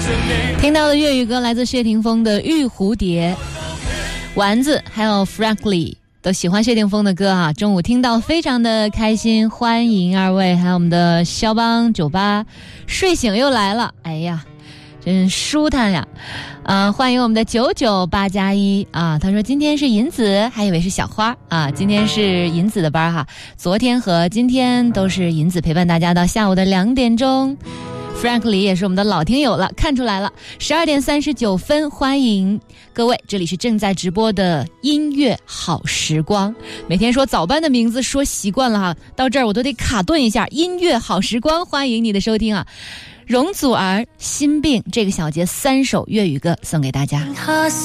听到的粤语歌来自谢霆锋的《玉蝴蝶》，丸子还有 Frankly 都喜欢谢霆锋的歌啊，中午听到非常的开心，欢迎二位，还有我们的肖邦酒吧睡醒又来了，哎呀真舒坦呀。欢迎我们的998+1啊，他说今天是银子，还以为是小花啊，今天是银子的班哈，昨天和今天都是银子陪伴大家到下午的2点钟。Frankly 也是我们的老听友了，看出来了，12点39分，欢迎各位，这里是正在直播的音乐好时光。每天说早班的名字说习惯了哈，到这儿我都得卡顿一下，音乐好时光，欢迎你的收听啊。容祖儿心病这个小节3首粤语歌送给大家。